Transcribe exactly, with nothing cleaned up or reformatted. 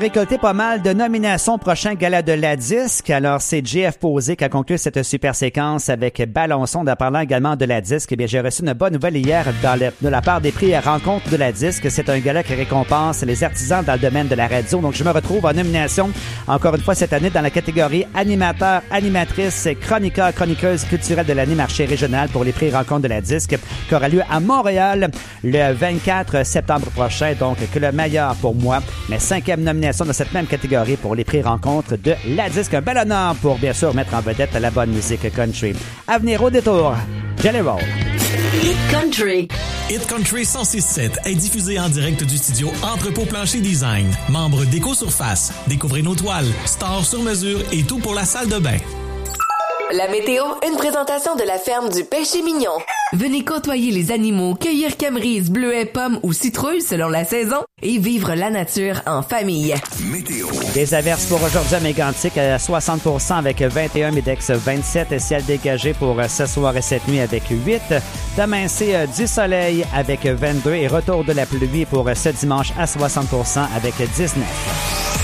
Récolté pas mal de nominations au prochain gala de la disque. Alors, c'est J F Posé qui a conclu cette super séquence avec Balançon. En parlant également de la disque, eh bien, j'ai reçu une bonne nouvelle hier dans le, de la part des prix Rencontre de la disque. C'est un gala qui récompense les artisans dans le domaine de la radio. Donc, je me retrouve en nomination, encore une fois cette année, dans la catégorie animateur, animatrice, chroniqueur, chroniqueuse culturelle de l'année marché régional pour les prix Rencontre de la disque qui aura lieu à Montréal le vingt-quatre septembre prochain. Donc, que le meilleur pour moi. Mais cinquième nomination dans cette même catégorie pour les prix Rencontres de la disque. Un bel honneur pour, bien sûr, mettre en vedette la bonne musique country. À venir au détour, Jelly Roll. Hit Country. Hit Country cent six sept est diffusé en direct du studio Entrepôt Plancher Design. Membre d'Éco-Surface. Découvrez nos toiles, stores sur mesure et tout pour la salle de bain. La météo, une présentation de la ferme du Péché Mignon. Venez côtoyer les animaux, cueillir camerises, bleuets, pommes ou citrouilles selon la saison et vivre la nature en famille. Météo. Des averses pour aujourd'hui à Mégantic à soixante pour cent avec vingt et un, Midex vingt-sept. Ciel dégagé pour ce soir et cette nuit avec huit. Demain, c'est du soleil avec vingt-deux et retour de la pluie pour ce dimanche à soixante pour cent avec dix-neuf.